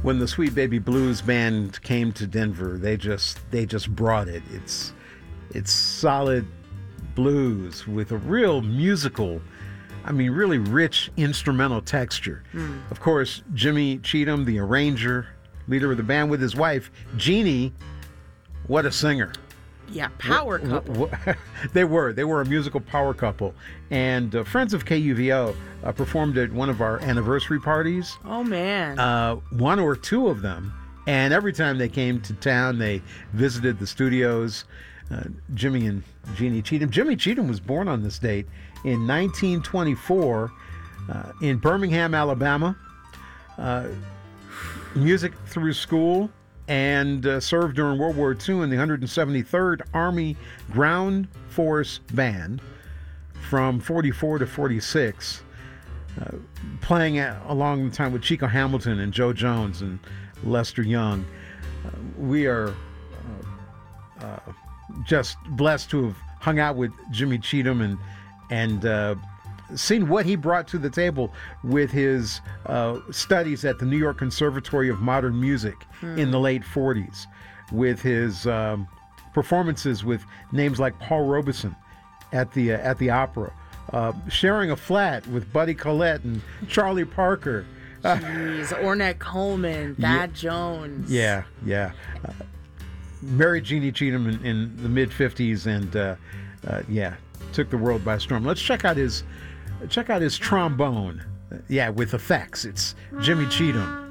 when the Sweet Baby Blues Band came to Denver, they just brought it. It's solid blues with a real musical, really rich instrumental texture. Of course, Jimmy Cheatham, the arranger, leader of the band, with his wife, Jeannie. What a singer. Yeah, power couple. They were a musical power couple. And friends of KUVO performed at one of our anniversary parties. Oh, man. One or two of them. And every time they came to town, they visited the studios. Jimmy and Jeannie Cheatham. Jimmy Cheatham was born on this date in 1924 in Birmingham, Alabama. Music through school, and served during World War II in the 173rd Army Ground Force Band from 44 to 46, playing along the time with Chico Hamilton and Joe Jones and Lester Young. We are just blessed to have hung out with Jimmy Cheatham and seen what he brought to the table with his studies at the New York Conservatory of Modern Music in the late 40s, with his performances with names like Paul Robeson at the opera, sharing a flat with Buddy Collette and Charlie Parker. Jeez, Ornette Coleman, Thad Jones. Yeah. Married Jeannie Cheatham in the mid-50s, and took the world by storm. Let's check out his trombone. With effects. It's Jimmy Cheatham.